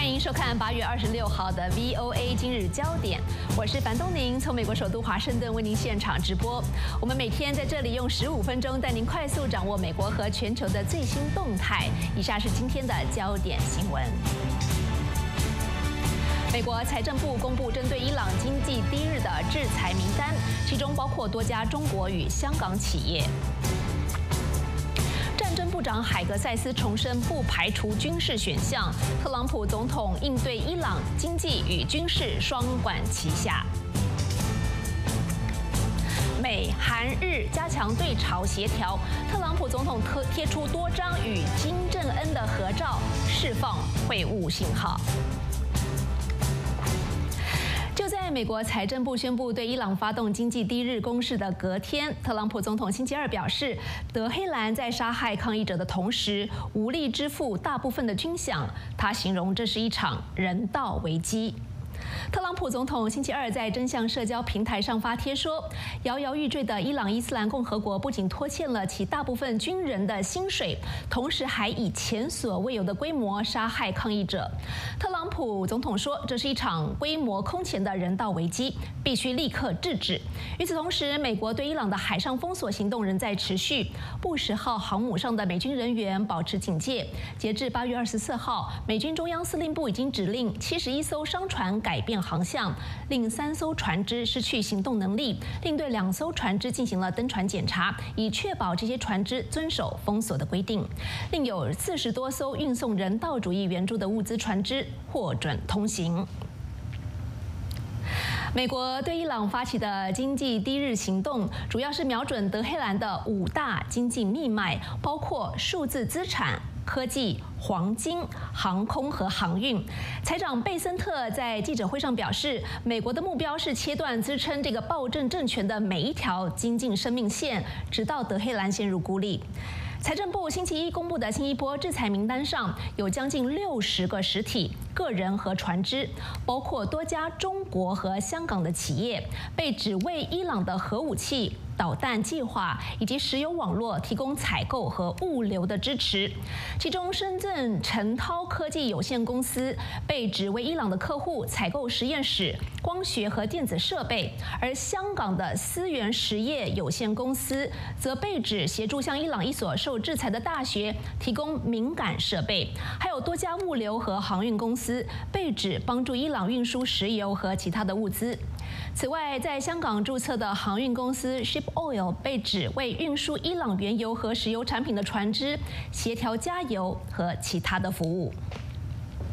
迎收看8月26号的 VOA 今日焦点，我是樊东宁，从美国首都华盛顿为您现场直播。我们每天在这里用15分钟带您快速掌握美国和全球的最新动态。以下是今天的焦点新闻。美国财政部公布针对伊朗经济低日的制裁名单，其中包括多家中国与香港企业。战争部长海格塞斯重申不排除军事选项，特朗普总统应对伊朗经济与军事双管齐下。美韩日加强对朝协调，特朗普总统贴出多张与金正恩的合照，释放会晤信号。就在美国财政部宣布对伊朗发动经济低日攻势的隔天，特朗普总统星期二表示，德黑兰在杀害抗议者的同时，无力支付大部分的军饷。他形容这是一场人道危机。特朗普总统星期二在真相社交平台上发帖说，摇摇欲坠的伊朗伊斯兰共和国不仅拖欠了其大部分军人的薪水，同时还以前所未有的规模杀害抗议者。特朗普总统说，这是一场规模空前的人道危机，必须立刻制止。与此同时，美国对伊朗的海上封锁行动仍在持续，布什号航母上的美军人员保持警戒。截至8月24号，美军中央司令部已经指令71艘商船改变航向，令3艘船只失去行动能力，另对2艘船只进行了登船检查，以确保这些船只遵守封锁的规定。另有40多艘运送人道主义援助的物资船只获准通行。美国对伊朗发起的经济低日行动，主要是瞄准德黑兰的5大经济命脉，包括数字资产、科技、黄金、航空和航运。财长贝森特在记者会上表示，美国的目标是切断支撑这个暴政政权的每一条经济生命线，直到德黑兰陷入孤立。财政部星期一公布的新一波制裁名单上，有将近60个实体、个人和船只，包括多家中国和香港的企业，被指为伊朗的核武器、导弹计划以及石油网络提供采购和物流的支持。其中，深圳陈涛科技有限公司被指为伊朗的客户采购实验室、光学和电子设备，而香港的思源实业有限公司则被指协助向伊朗一所受制裁的大学提供敏感设备。还有多家物流和航运公司被指帮助伊朗运输石油和其他的物资。此外，在香港注册的航运公司 Ship Oil 被指为运输伊朗原油和石油产品的船只协调加油和其他的服务。